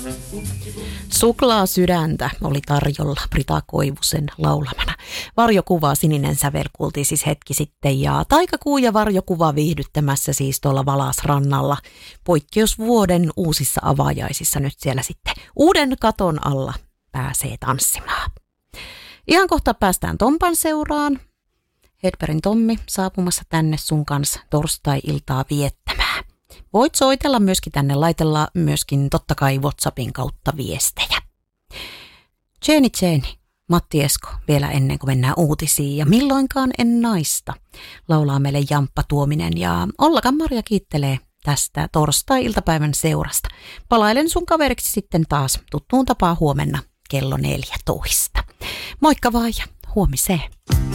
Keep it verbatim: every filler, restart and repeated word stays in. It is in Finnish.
Suklaa sydäntä oli tarjolla Brita Koivusen laulamana. Varjokuva Sininen sävel kuultiin siis hetki sitten ja taikakuu ja varjokuva viihdyttämässä siis tuolla Valasrannalla. Poikkeusvuoden uusissa avajaisissa nyt siellä sitten uuden katon alla pääsee tanssimaan. Ihan kohta päästään Tompan seuraan. Hedbergin Tommi saapumassa tänne sun kanssa torstai-iltaa viettämään. Voit soitella myöskin tänne, laitella myöskin totta kai WhatsAppin kautta viestejä. Jenny Jenny, Matti Esko, vielä ennen kuin mennään uutisiin ja milloinkaan en naista, laulaa meille Jamppa Tuominen ja Ollakan Maria kiittelee tästä torstai-iltapäivän seurasta. Palailen sun kaveriksi sitten taas tuttuun tapaan huomenna kello neljätoista. Moikka vaan ja huomiseen.